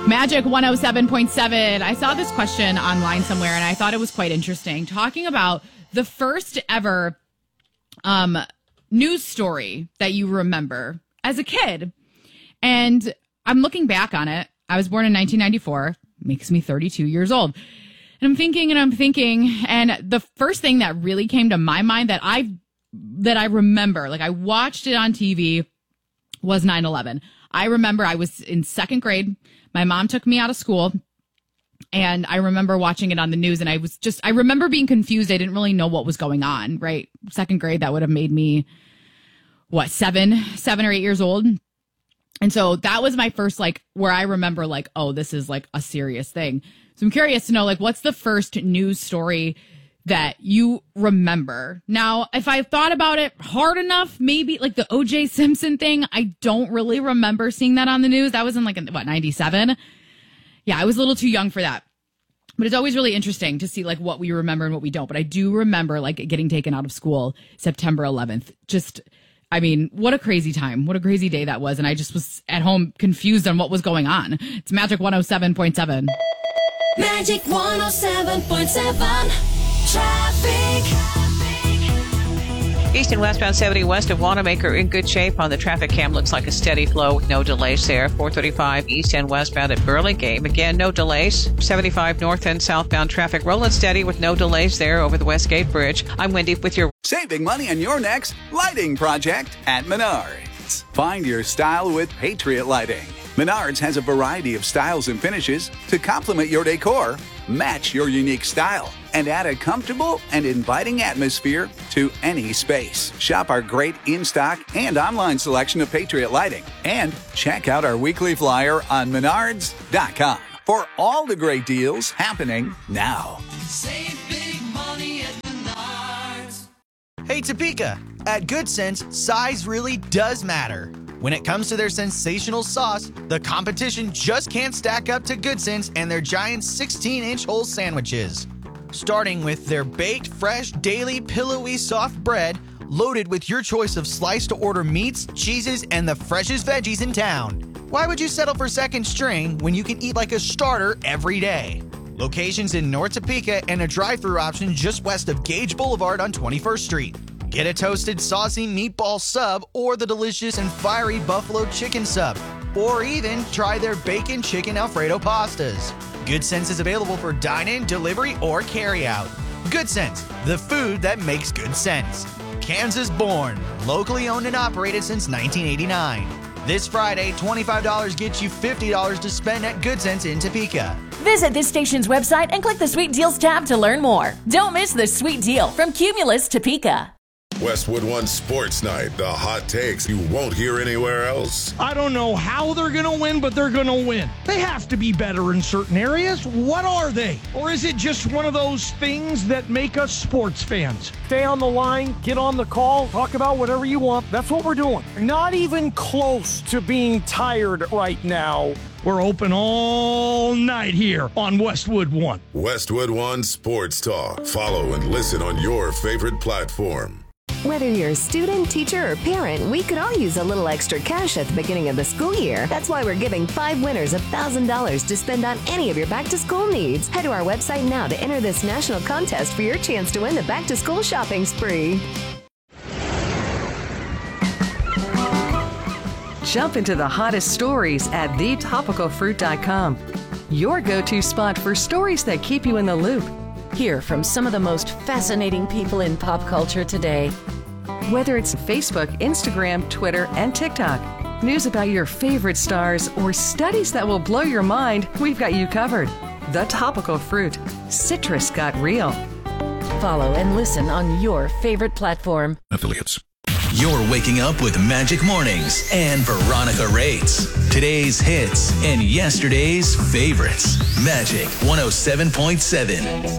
Magic 107.7. I saw this question online somewhere and I thought it was quite interesting. Talking about the first ever news story that you remember as a kid. And I'm looking back on it. I was born in 1994. Makes me 32 years old. And I'm thinking. And the first thing that really came to my mind that I remember, like I watched it on TV, was 9/11. I remember I was in second grade. My mom took me out of school and I remember watching it on the news and I remember being confused. I didn't really know what was going on, right? Second grade, that would have made me, seven or 8 years old. And so that was my first, where I remember oh, this is a serious thing. So I'm curious to know, what's the first news story that you remember? Now, if I thought about it hard enough, maybe the O.J. Simpson thing, I don't really remember seeing that on the news. That was in 97? Yeah, I was a little too young for that. But it's always really interesting to see what we remember and what we don't. But I do remember getting taken out of school September 11th. What a crazy time. What a crazy day that was. And I just was at home confused on what was going on. It's Magic 107.7. Magic 107.7. Traffic. East and westbound 70 west of Wanamaker in good shape on the traffic cam. Looks like a steady flow with no delays there. 435 east and westbound at Burlingame. Again, no delays. 75 north and southbound traffic rolling steady with no delays there over the Westgate Bridge. I'm Wendy with your saving money on your next lighting project at Menards. Find your style with Patriot Lighting. Menards has a variety of styles and finishes to complement your decor, match your unique style, and add a comfortable and inviting atmosphere to any space. Shop our great in-stock and online selection of Patriot Lighting. And check out our weekly flyer on Menards.com for all the great deals happening now. Save big money at Menards. Hey, Topeka. At Good Sense, size really does matter. When it comes to their sensational sauce, the competition just can't stack up to Good Sense and their giant 16-inch whole sandwiches. Starting with their baked, fresh, daily, pillowy, soft bread, loaded with your choice of sliced-to-order meats, cheeses, and the freshest veggies in town. Why would you settle for second string when you can eat like a starter every day? Locations in North Topeka and a drive-thru option just west of Gage Boulevard on 21st Street. Get a toasted, saucy meatball sub or the delicious and fiery buffalo chicken sub. Or even try their bacon chicken Alfredo pastas. Good Sense is available for dine-in, delivery, or carry-out. Good Sense, the food that makes good sense. Kansas born, locally owned and operated since 1989. This Friday, $25 gets you $50 to spend at Good Sense in Topeka. Visit this station's website and click the Sweet Deals tab to learn more. Don't miss the sweet deal from Cumulus Topeka. Westwood One Sports Night, the hot takes you won't hear anywhere else. I don't know how they're going to win, but they're going to win. They have to be better in certain areas. What are they? Or is it just one of those things that make us sports fans? Stay on the line, get on the call, talk about whatever you want. That's what we're doing. Not even close to being tired right now. We're open all night here on Westwood One. Westwood One Sports Talk. Follow and listen on your favorite platform. Whether you're a student, teacher, or parent, we could all use a little extra cash at the beginning of the school year. That's why we're giving 5 winners $1,000 to spend on any of your back-to-school needs. Head to our website now to enter this national contest for your chance to win the back-to-school shopping spree. Jump into the hottest stories at thetopicalfruit.com. Your go-to spot for stories that keep you in the loop. Hear from some of the most fascinating people in pop culture today. Whether it's Facebook, Instagram, Twitter, and TikTok, news about your favorite stars, or studies that will blow your mind, we've got you covered. The Topical Fruit. Citrus got real. Follow and listen on your favorite platform. Affiliates. You're waking up with Magic Mornings and Veronica Rates. Today's hits and yesterday's favorites. Magic 107.7.